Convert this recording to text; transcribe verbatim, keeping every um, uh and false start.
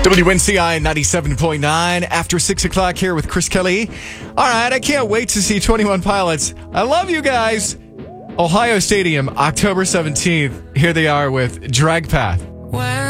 W N C I ninety-seven point nine after six o'clock here with Chris Kelly. All right, I can't wait to see twenty-one Pilots. I love you guys. Ohio Stadium, October seventeenth. Here they are with Drag Path. When